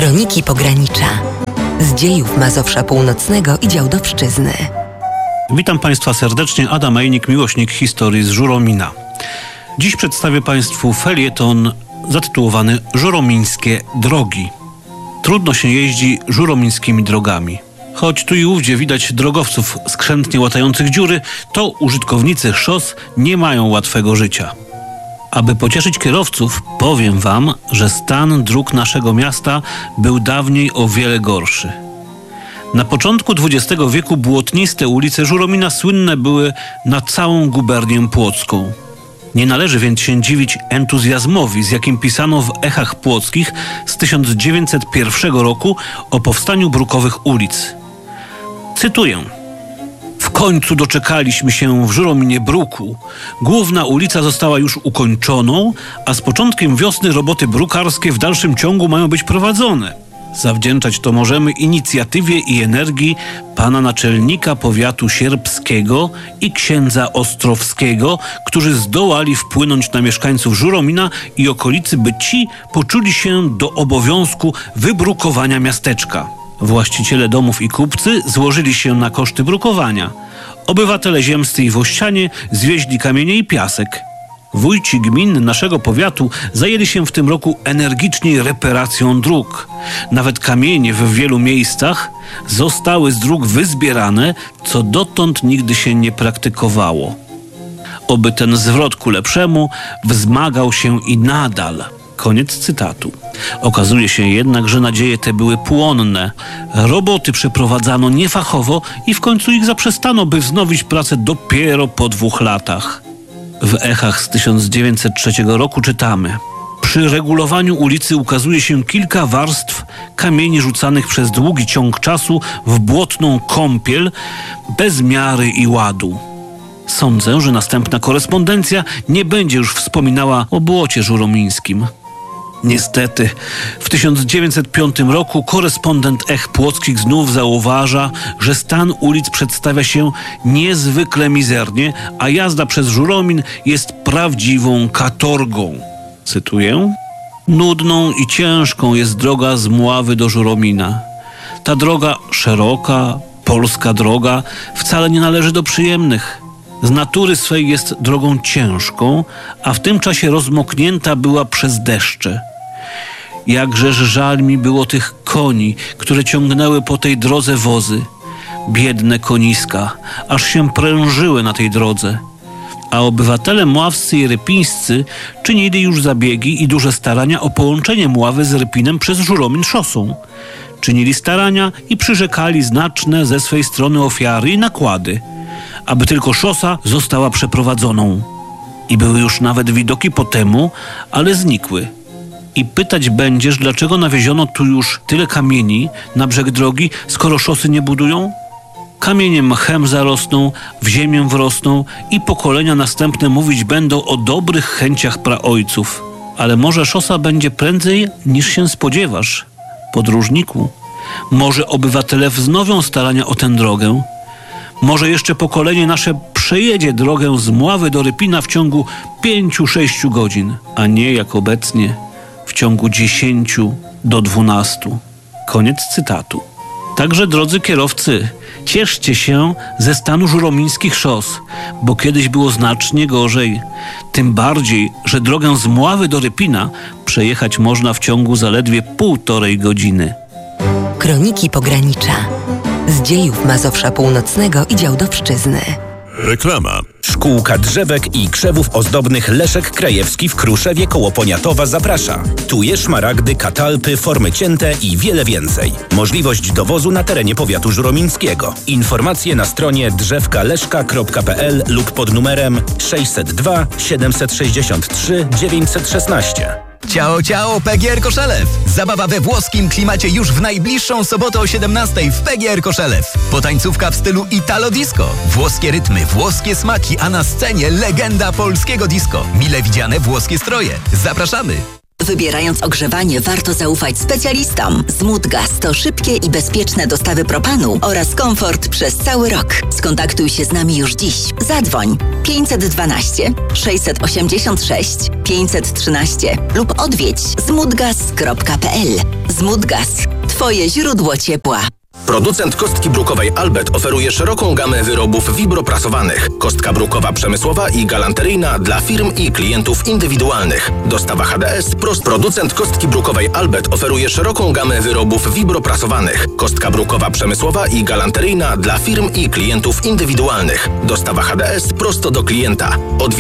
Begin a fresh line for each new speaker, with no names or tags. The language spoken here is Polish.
Kroniki Pogranicza. Z dziejów Mazowsza Północnego i Działdowszczyzny.
Witam Państwa serdecznie, Adam Majnik, miłośnik historii z Żuromina. Dziś przedstawię Państwu felieton zatytułowany Żuromińskie drogi. Trudno się jeździ żuromińskimi drogami. Choć tu i ówdzie widać drogowców skrzętnie łatających dziury, to użytkownicy szos nie mają łatwego życia. Aby pocieszyć kierowców, powiem Wam, że stan dróg naszego miasta był dawniej o wiele gorszy. Na początku XX wieku błotniste ulice Żuromina słynne były na całą gubernię płocką. Nie należy więc się dziwić entuzjazmowi, z jakim pisano w Echach Płockich z 1901 roku o powstaniu brukowych ulic. Cytuję: w końcu doczekaliśmy się w Żurominie bruku. Główna ulica została już ukończoną, a z początkiem wiosny roboty brukarskie w dalszym ciągu mają być prowadzone. Zawdzięczać to możemy inicjatywie i energii pana naczelnika powiatu sierpskiego i księdza Ostrowskiego, którzy zdołali wpłynąć na mieszkańców Żuromina i okolicy, by ci poczuli się do obowiązku wybrukowania miasteczka. Właściciele domów i kupcy złożyli się na koszty brukowania. Obywatele ziemscy i włościanie zwieźli kamienie i piasek. Wójci gmin naszego powiatu zajęli się w tym roku energicznie reparacją dróg. Nawet kamienie w wielu miejscach zostały z dróg wyzbierane, co dotąd nigdy się nie praktykowało. Oby ten zwrot ku lepszemu wzmagał się i nadal. Koniec cytatu. Okazuje się jednak, że nadzieje te były płonne. Roboty przeprowadzano niefachowo i w końcu ich zaprzestano, by wznowić pracę dopiero po 2 latach. W Echach z 1903 roku czytamy: przy regulowaniu ulicy ukazuje się kilka warstw kamieni rzucanych przez długi ciąg czasu w błotną kąpiel bez miary i ładu. Sądzę, że następna korespondencja nie będzie już wspominała o błocie żuromińskim. Niestety, w 1905 roku korespondent Ech Płockich znów zauważa, że stan ulic przedstawia się niezwykle mizernie, a jazda przez Żuromin jest prawdziwą katorgą. Cytuję: nudną i ciężką jest droga z Mławy do Żuromina. Ta droga szeroka, polska droga, wcale nie należy do przyjemnych. Z natury swej jest drogą ciężką, a w tym czasie rozmoknięta była przez deszcze. Jakżeż żal mi było tych koni, które ciągnęły po tej drodze wozy. Biedne koniska, aż się prężyły na tej drodze. A obywatele mławscy i rypińscy czynili już zabiegi i duże starania o połączenie Mławy z Rypinem przez Żuromin szosą. Czynili starania i przyrzekali znaczne ze swej strony ofiary i nakłady, aby tylko szosa została przeprowadzoną. I były już nawet widoki po temu, ale znikły. I pytać będziesz, dlaczego nawieziono tu już tyle kamieni na brzeg drogi, skoro szosy nie budują? Kamienie mchem zarosną, w ziemię wrosną i pokolenia następne mówić będą o dobrych chęciach praojców. Ale może szosa będzie prędzej, niż się spodziewasz, podróżniku. Może obywatele wznowią starania o tę drogę. Może jeszcze pokolenie nasze przejedzie drogę z Mławy do Rypina w ciągu 5-6 godzin, a nie jak obecnie w ciągu 10 do 12. Koniec cytatu. Także, drodzy kierowcy, cieszcie się ze stanu żuromińskich szos, bo kiedyś było znacznie gorzej. Tym bardziej, że drogę z Mławy do Rypina przejechać można w ciągu zaledwie 1,5 godziny.
Kroniki Pogranicza. Z dziejów Mazowsza Północnego i Działdowszczyzny.
Reklama. Szkółka drzewek i krzewów ozdobnych Leszek Krajewski w Kruszewie koło Poniatowa zaprasza. Tuje, szmaragdy, katalpy, formy cięte i wiele więcej. Możliwość dowozu na terenie powiatu żuromińskiego. Informacje na stronie drzewkaleszka.pl lub pod numerem 602 763 916.
Ciao, ciao, PGR Koszelew! Zabawa we włoskim klimacie już w najbliższą sobotę o 17:00 w PGR Koszelew. Potańcówka w stylu Italo Disco. Włoskie rytmy, włoskie smaki, a na scenie legenda polskiego disco. Mile widziane włoskie stroje. Zapraszamy!
Wybierając ogrzewanie, warto zaufać specjalistom. Smutgas to szybkie i bezpieczne dostawy propanu oraz komfort przez cały rok. Skontaktuj się z nami już dziś. Zadzwoń 512 686 513 lub odwiedź smutgas.pl. Smutgas. Twoje źródło ciepła.
Producent kostki brukowej Albert oferuje szeroką gamę wyrobów wibroprasowanych. Kostka brukowa przemysłowa i galanteryjna dla firm i klientów indywidualnych. Dostawa HDS prost. Producent kostki brukowej Albert oferuje szeroką gamę wyrobów wibroprasowanych. Kostka brukowa przemysłowa i galanteryjna dla firm i klientów indywidualnych. Dostawa HDS prosto do klienta.